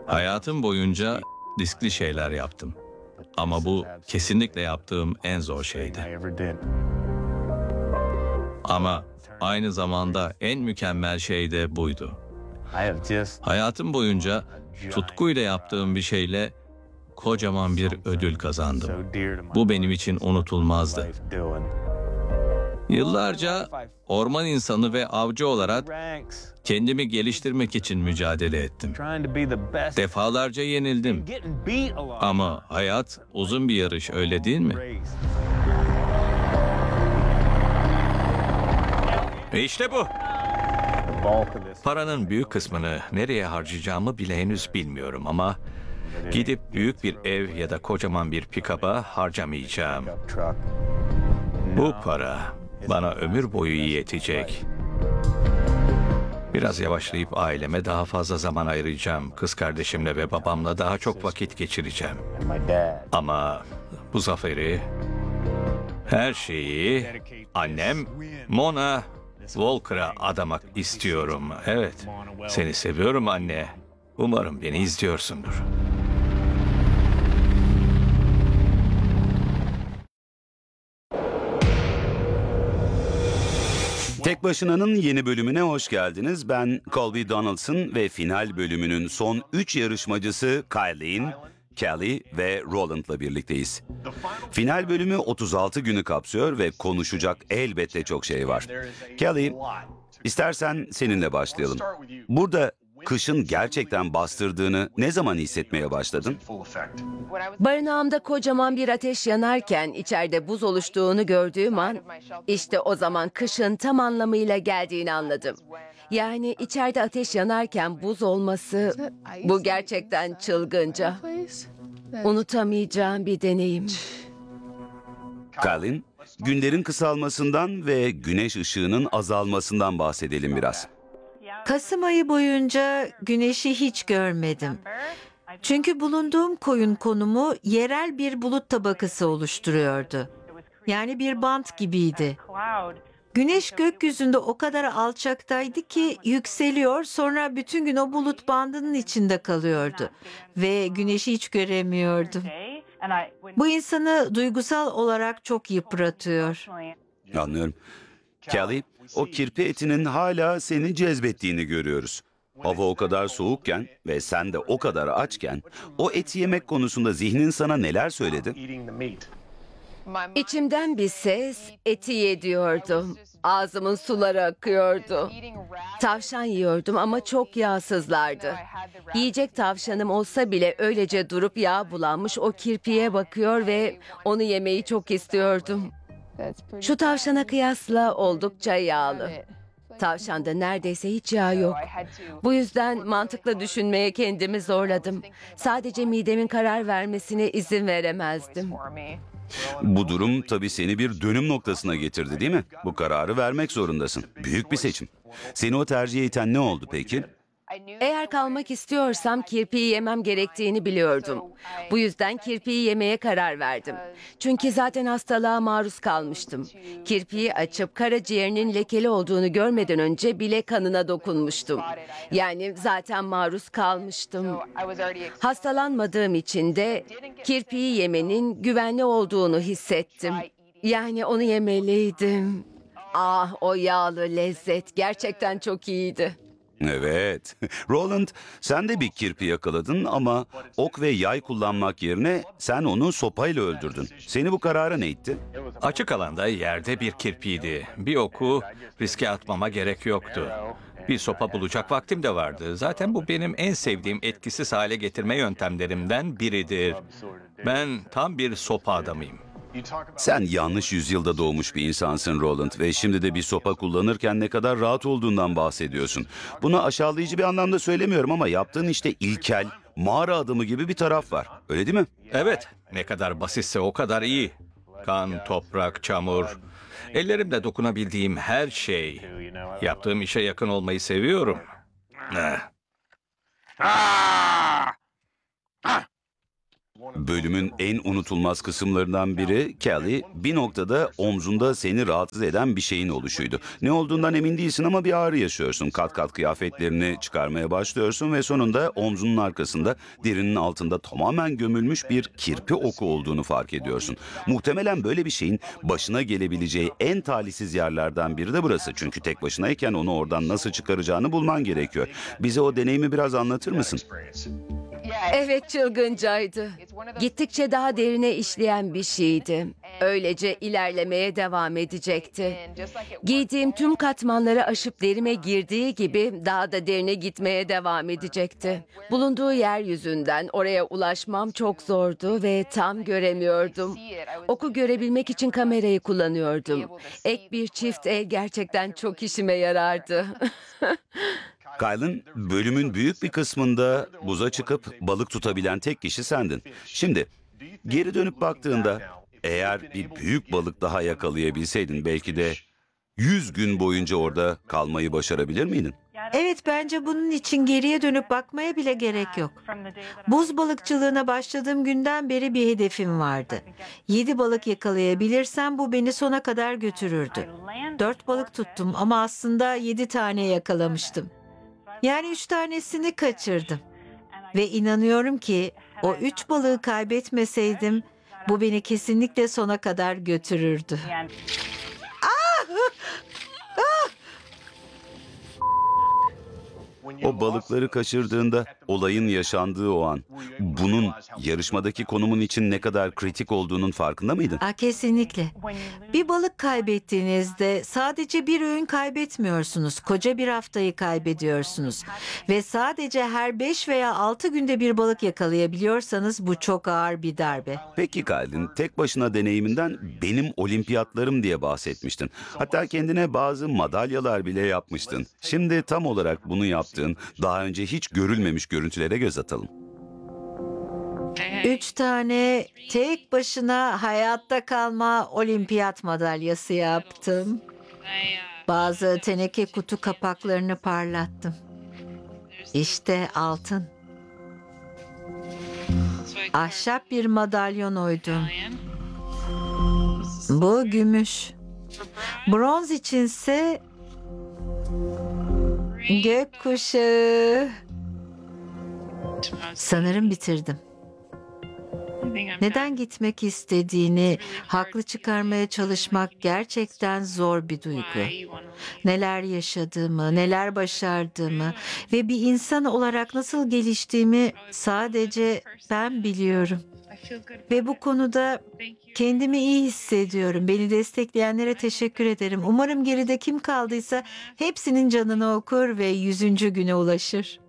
Hayatım boyunca riskli şeyler yaptım. Ama bu kesinlikle yaptığım en zor şeydi. Ama aynı zamanda en mükemmel şey de buydu. Hayatım boyunca tutkuyla yaptığım bir şeyle kocaman bir ödül kazandım. Bu benim için unutulmazdı. Yıllarca orman insanı ve avcı olarak kendimi geliştirmek için mücadele ettim. Defalarca yenildim. Ama hayat uzun bir yarış, öyle değil mi? İşte bu. Paranın büyük kısmını nereye harcayacağımı bile henüz bilmiyorum ama gidip büyük bir ev ya da kocaman bir pikaba harcamayacağım. Bu para bana ömür boyu yetecek. Biraz yavaşlayıp aileme daha fazla zaman ayıracağım. Kız kardeşimle ve babamla daha çok vakit geçireceğim. Ama bu zaferi, her şeyi annem Mona Walker'a adamak istiyorum. Evet, seni seviyorum anne. Umarım beni izliyorsundur. Tek Başına'nın yeni bölümüne hoş geldiniz. Ben Colby Donaldson ve final bölümünün son 3 yarışmacısı Kylie, Kelly ve Roland'la birlikteyiz. Final bölümü 36 günü kapsıyor ve konuşacak elbette çok şey var. Kelly, istersen seninle başlayalım. Burada kışın gerçekten bastırdığını ne zaman hissetmeye başladın? Barınağımda kocaman bir ateş yanarken içeride buz oluştuğunu gördüğüm an, işte o zaman kışın tam anlamıyla geldiğini anladım. Yani içeride ateş yanarken buz olması, bu gerçekten çılgınca. Unutamayacağım bir deneyim. Colin, günlerin kısalmasından ve güneş ışığının azalmasından bahsedelim biraz. Kasım ayı boyunca güneşi hiç görmedim. Çünkü bulunduğum koyun konumu yerel bir bulut tabakası oluşturuyordu. Yani bir bant gibiydi. Güneş gökyüzünde o kadar alçaktaydı ki yükseliyor, sonra bütün gün o bulut bandının içinde kalıyordu ve güneşi hiç göremiyordum. Bu insanı duygusal olarak çok yıpratıyor. Anlıyorum. Kelly, o kirpi etinin hala seni cezbettiğini görüyoruz. Hava o kadar soğukken ve sen de o kadar açken o eti yemek konusunda zihnin sana neler söyledi? İçimden bir ses eti ye diyordu. Ağzımın suları akıyordu. Tavşan yiyordum ama çok yağsızlardı. Yiyecek tavşanım olsa bile öylece durup yağ bulanmış o kirpiye bakıyor ve onu yemeyi çok istiyordum. Şu tavşana kıyasla oldukça yağlı. Tavşanda neredeyse hiç yağ yok. Bu yüzden mantıklı düşünmeye kendimi zorladım. Sadece midemin karar vermesine izin veremezdim. Bu durum tabii seni bir dönüm noktasına getirdi, değil mi? Bu kararı vermek zorundasın. Büyük bir seçim. Seni o tercihe iten ne oldu peki? Eğer kalmak istiyorsam kirpiyi yemem gerektiğini biliyordum. Bu yüzden kirpiyi yemeye karar verdim. Çünkü zaten hastalığa maruz kalmıştım. Kirpiyi açıp karaciğerinin lekeli olduğunu görmeden önce bile kanına dokunmuştum. Yani zaten maruz kalmıştım. Hastalanmadığım için de kirpiyi yemenin güvenli olduğunu hissettim. Yani onu yemeliydim. Ah, o yağlı lezzet gerçekten çok iyiydi. Evet. Roland, sen de bir kirpi yakaladın ama ok ve yay kullanmak yerine sen onu sopayla öldürdün. Seni bu karara ne itti? Açık alanda yerde bir kirpiydi. Bir oku riske atmama gerek yoktu. Bir sopa bulacak vaktim de vardı. Zaten bu benim en sevdiğim etkisiz hale getirme yöntemlerimden biridir. Ben tam bir sopa adamıyım. Sen yanlış yüzyılda doğmuş bir insansın Roland ve şimdi de bir sopa kullanırken ne kadar rahat olduğundan bahsediyorsun. Bunu aşağılayıcı bir anlamda söylemiyorum ama yaptığın işte ilkel, mağara adamı gibi bir taraf var. Öyle değil mi? Evet, ne kadar basitse o kadar iyi. Kan, toprak, çamur. Ellerimle dokunabildiğim her şey. Yaptığım işe yakın olmayı seviyorum. bölümün en unutulmaz kısımlarından biri Kelly, bir noktada omzunda seni rahatsız eden bir şeyin oluşuydu. Ne olduğundan emin değilsin ama bir ağrı yaşıyorsun. Kat kat kıyafetlerini çıkarmaya başlıyorsun ve sonunda omzunun arkasında, derinin altında tamamen gömülmüş bir kirpi oku olduğunu fark ediyorsun. Muhtemelen böyle bir şeyin başına gelebileceği en talihsiz yerlerden biri de burası. Çünkü tek başınayken onu oradan nasıl çıkaracağını bulman gerekiyor. Bize o deneyimi biraz anlatır mısın? Evet, çılgıncaydı. Gittikçe daha derine işleyen bir şeydi. Öylece ilerlemeye devam edecekti. Giydiğim tüm katmanları aşıp derime girdiği gibi daha da derine gitmeye devam edecekti. Bulunduğu yer yüzünden oraya ulaşmam çok zordu ve tam göremiyordum. Oku görebilmek için kamerayı kullanıyordum. Ek bir çift el gerçekten çok işime yarardı. Kyle'ın bölümün büyük bir kısmında buza çıkıp balık tutabilen tek kişi sendin. Şimdi geri dönüp baktığında eğer bir büyük balık daha yakalayabilseydin belki de 100 gün boyunca orada kalmayı başarabilir miydin? Evet, bence bunun için geriye dönüp bakmaya bile gerek yok. Buz balıkçılığına başladığım günden beri bir hedefim vardı. 7 balık yakalayabilirsem bu beni sona kadar götürürdü. 4 balık tuttum ama aslında 7 tane yakalamıştım. Yani 3 tanesini kaçırdım. Ve inanıyorum ki o 3 balığı kaybetmeseydim bu beni kesinlikle sona kadar götürürdü. O balıkları kaçırdığında olayın yaşandığı o an, bunun yarışmadaki konumun için ne kadar kritik olduğunun farkında mıydın? Kesinlikle. Bir balık kaybettiğinizde sadece bir öğün kaybetmiyorsunuz. Koca bir haftayı kaybediyorsunuz. Ve sadece her 5 veya 6 günde bir balık yakalayabiliyorsanız bu çok ağır bir darbe. Peki Kyle'ın tek başına deneyiminden benim olimpiyatlarım diye bahsetmiştin. Hatta kendine bazı madalyalar bile yapmıştın. Şimdi tam olarak bunu yaptığın, daha önce hiç görülmemiş görüntülere göz atalım. 3 tane tek başına hayatta kalma olimpiyat madalyası yaptım. Bazı teneke kutu kapaklarını parlattım. İşte altın. Ahşap bir madalyon oydum. Bu gümüş. Bronz içinse gökkuşağı. Sanırım bitirdim. Neden gitmek istediğini haklı çıkarmaya çalışmak gerçekten zor bir duygu. Neler yaşadığımı, neler başardığımı ve bir insan olarak nasıl geliştiğimi sadece ben biliyorum. Ve bu konuda kendimi iyi hissediyorum. Beni destekleyenlere teşekkür ederim. Umarım geride kim kaldıysa hepsinin canını okur ve 100. güne ulaşır.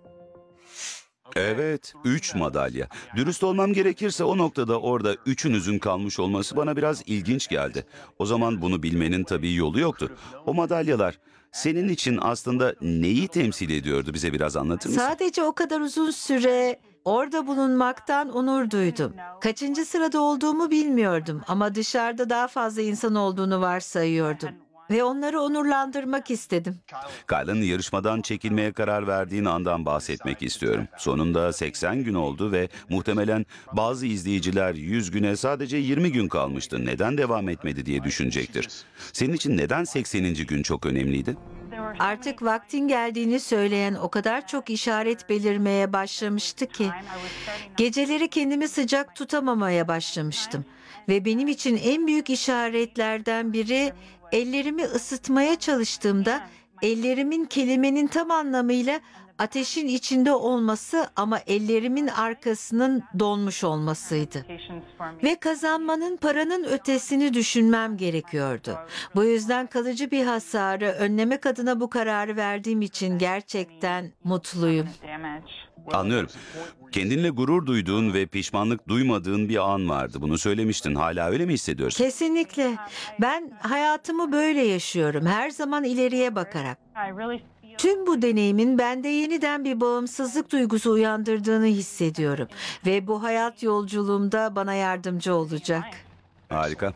Evet, 3 madalya. Dürüst olmam gerekirse o noktada orada üçünüzün kalmış olması bana biraz ilginç geldi. O zaman bunu bilmenin tabii yolu yoktu. O madalyalar senin için aslında neyi temsil ediyordu, bize biraz anlatır mısın? Sadece o kadar uzun süre orada bulunmaktan onur duydum. Kaçıncı sırada olduğumu bilmiyordum ama dışarıda daha fazla insan olduğunu varsayıyordum. Ve onları onurlandırmak istedim. Kyle'ın yarışmadan çekilmeye karar verdiğin andan bahsetmek istiyorum. Sonunda 80 gün oldu ve muhtemelen bazı izleyiciler 100 güne sadece 20 gün kalmıştı. Neden devam etmedi diye düşünecektir. Senin için neden 80. gün çok önemliydi? Artık vaktin geldiğini söyleyen o kadar çok işaret belirmeye başlamıştı ki geceleri kendimi sıcak tutamamaya başlamıştım. Ve benim için en büyük işaretlerden biri ellerimi ısıtmaya çalıştığımda ellerimin kelimenin tam anlamıyla ateşin içinde olması ama ellerimin arkasının donmuş olmasıydı. Ve kazanmanın, paranın ötesini düşünmem gerekiyordu. Bu yüzden kalıcı bir hasarı önlemek adına bu kararı verdiğim için gerçekten mutluyum. Anlıyorum. Kendinle gurur duyduğun ve pişmanlık duymadığın bir an vardı. Bunu söylemiştin. Hala öyle mi hissediyorsun? Kesinlikle. Ben hayatımı böyle yaşıyorum. Her zaman ileriye bakarak. Tüm bu deneyimin bende yeniden bir bağımsızlık duygusu uyandırdığını hissediyorum. Ve bu hayat yolculuğumda bana yardımcı olacak. Harika.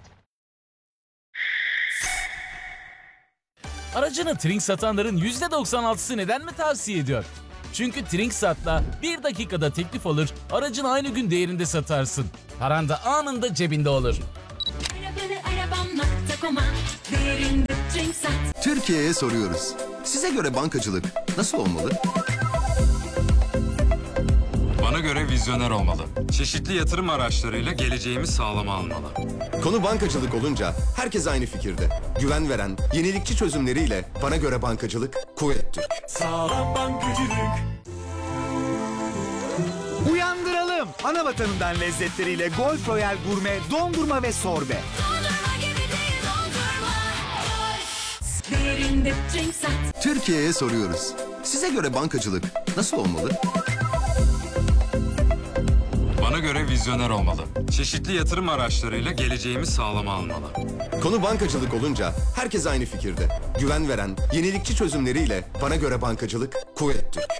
Aracını Trink satanların %96'sı neden mi tavsiye ediyor? Çünkü Trinksat'la 1 dakikada teklif alır, aracın aynı gün değerinde satarsın. Paran da anında cebinde olur. Arabam.com'a değerinde Trinksat. Türkiye'ye soruyoruz. Size göre bankacılık nasıl olmalı? Bana göre vizyoner olmalı. Çeşitli yatırım araçlarıyla geleceğimi sağlama almalı. Konu bankacılık olunca herkes aynı fikirde. Güven veren, yenilikçi çözümleriyle bana göre bankacılık Kuvvet Türk. Sağlam bankacılık. Uyandıralım. Ana vatanından lezzetleriyle Golf Royal Gurme, dondurma ve sorbe. Dondurma gibi değil dondurma. Değerinde Trinksat. Türkiye'ye soruyoruz. Size göre bankacılık nasıl olmalı? Bana göre vizyoner olmalı. Çeşitli yatırım araçlarıyla geleceğimi sağlama almalı. Konu bankacılık olunca herkes aynı fikirde. Güven veren, yenilikçi çözümleriyle bana göre bankacılık Kuvvet Türk.